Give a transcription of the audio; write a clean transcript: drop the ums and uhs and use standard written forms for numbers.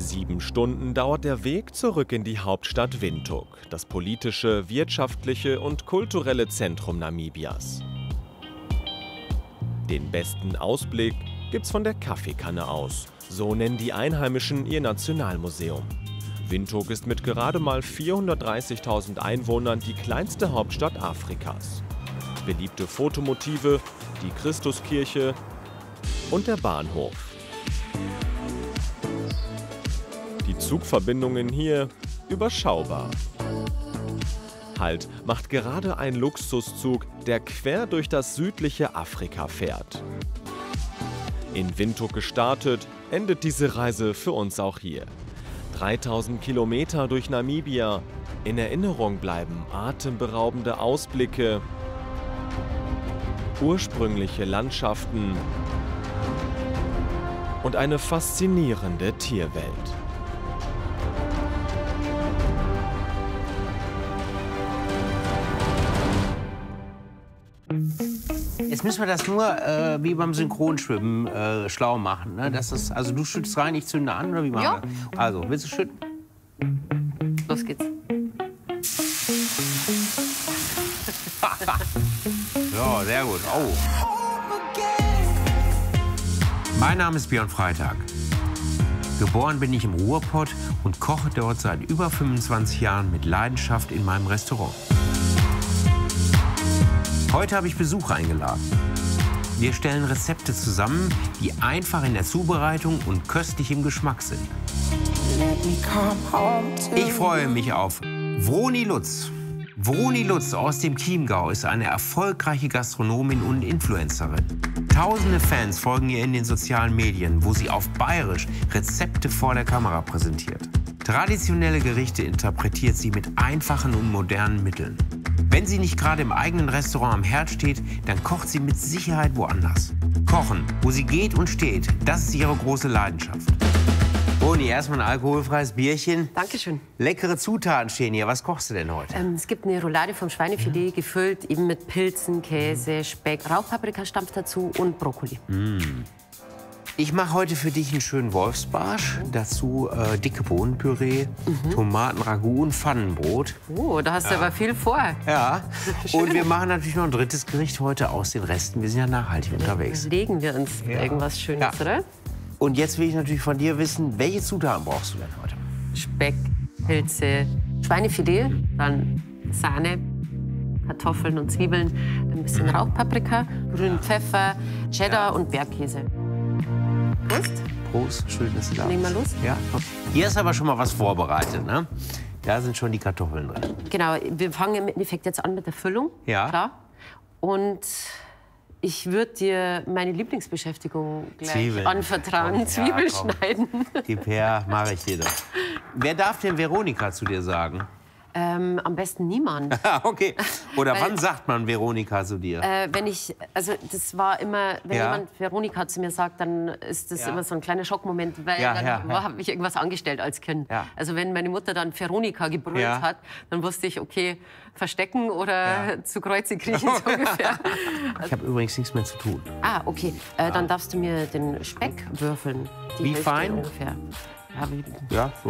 7 Stunden dauert der Weg zurück in die Hauptstadt Windhoek, das politische, wirtschaftliche und kulturelle Zentrum Namibias. Den besten Ausblick gibt's von der Kaffeekanne aus. So nennen die Einheimischen ihr Nationalmuseum. Windhoek ist mit gerade mal 430.000 Einwohnern die kleinste Hauptstadt Afrikas. Beliebte Fotomotive, die Christuskirche und der Bahnhof. Die Zugverbindungen hier überschaubar. Halt macht gerade ein Luxuszug, der quer durch das südliche Afrika fährt. In Windhoek gestartet, endet diese Reise für uns auch hier. 3000 Kilometer durch Namibia. In Erinnerung bleiben atemberaubende Ausblicke, ursprüngliche Landschaften und eine faszinierende Tierwelt. Jetzt müssen wir das nur wie beim Synchronschwimmen schlau machen. Ne? Das ist, also du schüttest rein, ich zünde an, oder wie machen wir das? Also, willst du schütten? Los geht's. Ja, sehr gut. Oh. Mein Name ist Björn Freitag. Geboren bin ich im Ruhrpott und koche dort seit über 25 Jahren mit Leidenschaft in meinem Restaurant. Heute habe ich Besucher eingeladen. Wir stellen Rezepte zusammen, die einfach in der Zubereitung und köstlich im Geschmack sind. Ich freue mich auf Vroni Lutz. Vroni Lutz aus dem Chiemgau ist eine erfolgreiche Gastronomin und Influencerin. Tausende Fans folgen ihr in den sozialen Medien, wo sie auf Bayerisch Rezepte vor der Kamera präsentiert. Traditionelle Gerichte interpretiert sie mit einfachen und modernen Mitteln. Wenn sie nicht gerade im eigenen Restaurant am Herd steht, dann kocht sie mit Sicherheit woanders. Kochen, wo sie geht und steht, das ist ihre große Leidenschaft. Vroni, erstmal ein alkoholfreies Bierchen. Dankeschön. Leckere Zutaten stehen hier. Was kochst du denn heute? Es gibt eine Roulade vom Schweinefilet, gefüllt eben mit Pilzen, Käse, Speck, Rauchpaprikastampf dazu und Brokkoli. Ich mache heute für dich einen schönen Wolfsbarsch. Dazu dicke Bohnenpüree, Tomatenragout und Pfannenbrot. Oh, da hast du aber viel vor. Ja, und wir machen natürlich noch ein drittes Gericht heute aus den Resten. Wir sind ja nachhaltig unterwegs. Legen wir uns irgendwas Schönes, oder? Und jetzt will ich natürlich von dir wissen, welche Zutaten brauchst du denn heute? Speck, Pilze, Schweinefilet, dann Sahne, Kartoffeln und Zwiebeln, dann ein bisschen Rauchpaprika, grünen Pfeffer, Cheddar und Bergkäse. Prost. Prost, schön, dass du da bist. Legen wir los? Ja. Hier ist aber schon mal was vorbereitet, ne? Da sind schon die Kartoffeln drin. Genau, wir fangen im Endeffekt jetzt an mit der Füllung. Ja. Klar. Und ich würde dir meine Lieblingsbeschäftigung gleich Zwiebeln anvertrauen. Ja, Zwiebeln komm. schneiden. Gib her, mache ich dir doch. Wer darf denn Veronika zu dir sagen? Am besten niemand. Okay. Oder Weil- wann sagt man Veronika zu dir? Also das war immer, wenn Ja. jemand Veronika zu mir sagt, dann ist das Ja. immer so ein kleiner Schockmoment, weil Ja, dann ja, ja. habe ich irgendwas angestellt als Kind. Ja. Also wenn meine Mutter dann Veronika gebrüllt Ja. hat, dann wusste ich, okay, verstecken oder zu Kreuze kriechen, so ungefähr. Ich habe übrigens nichts mehr zu tun. Ah, okay. Dann darfst du mir den Speck würfeln. Die Wie Hälfte fein? ungefähr. Ja, Ja, so